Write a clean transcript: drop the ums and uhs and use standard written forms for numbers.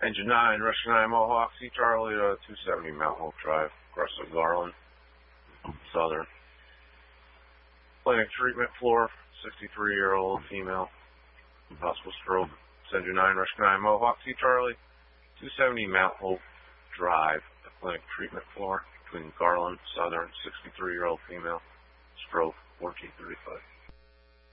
Engine 9, Russia 9, Mohawk, C. Charlie, 270 Mount Hope Drive, Cresswell, Garland, Southern. Clinic treatment floor, 63-year-old female, possible stroke. Engine 9, Russia 9, Mohawk, C. Charlie, 270 Mount Hope Drive, the clinic treatment floor between Garland, Southern, 63-year-old female, stroke, 1435.